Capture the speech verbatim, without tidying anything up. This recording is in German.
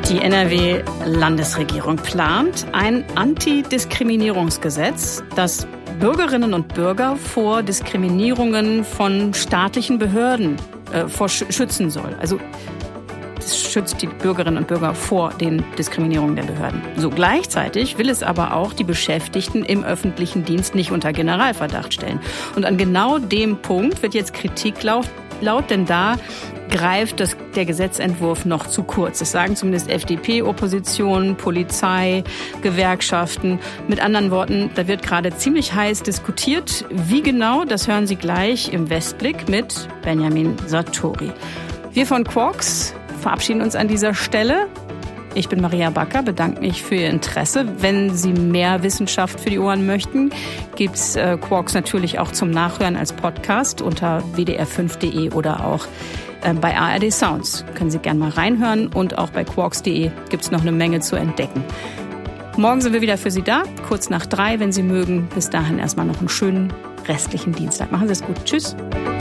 Die N R W-Landesregierung plant ein Antidiskriminierungsgesetz, das Bürgerinnen und Bürger vor Diskriminierungen von staatlichen Behörden äh, vor sch- schützen soll. Also es schützt die Bürgerinnen und Bürger vor den Diskriminierungen der Behörden. So gleichzeitig will es aber auch die Beschäftigten im öffentlichen Dienst nicht unter Generalverdacht stellen. Und an genau dem Punkt wird jetzt Kritik laut, laut denn da greift das, der Gesetzentwurf noch zu kurz. Das sagen zumindest F D P-Opposition, Polizei, Gewerkschaften. Mit anderen Worten, da wird gerade ziemlich heiß diskutiert. Wie genau, das hören Sie gleich im Westblick mit Benjamin Sartori. Wir von Quarks verabschieden uns an dieser Stelle. Ich bin Maria Backer, bedanke mich für Ihr Interesse. Wenn Sie mehr Wissenschaft für die Ohren möchten, gibt's äh, Quarks natürlich auch zum Nachhören als Podcast unter w d r fünf punkt d e oder auch äh, bei A R D Sounds. Können Sie gerne mal reinhören und auch bei quarks punkt d e gibt's noch eine Menge zu entdecken. Morgen sind wir wieder für Sie da, kurz nach drei, wenn Sie mögen. Bis dahin erstmal noch einen schönen restlichen Dienstag. Machen Sie es gut. Tschüss.